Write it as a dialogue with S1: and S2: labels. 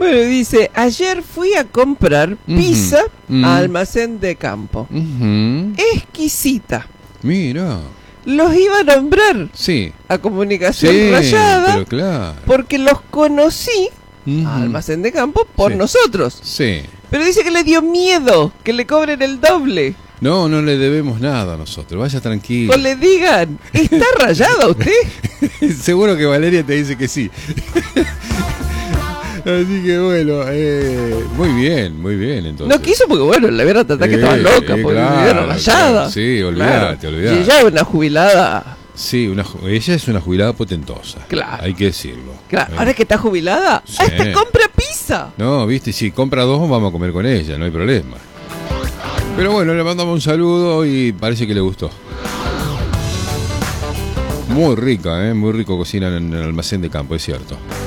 S1: Bueno, dice, ayer fui a comprar pizza a Almacén de Campo. Exquisita.
S2: Mira.
S1: Los iba a nombrar a Comunicación Rayada,
S2: pero claro,
S1: porque los conocí a Almacén de Campo por nosotros.
S2: Sí.
S1: Pero dice que le dio miedo que le cobren el doble.
S2: No le debemos nada a nosotros, vaya tranquilo.
S1: O le digan, ¿está rayada usted?
S2: Seguro que Valeria te dice que sí. Así que bueno, muy bien entonces.
S1: No quiso porque bueno, le vieron tratar que estaba loca, porque vivieron rayada.
S2: Sí, olvídate.
S1: Y ella es una jubilada.
S2: Sí, ella es una jubilada potentosa.
S1: Claro.
S2: Hay que decirlo.
S1: Claro, ahora que está jubilada, hasta compra pizza.
S2: No, viste, si compra 2 vamos a comer con ella, no hay problema. Pero bueno, le mandamos un saludo y parece que le gustó. Muy rica, muy rico cocinan en el Almacén de Campo, es cierto.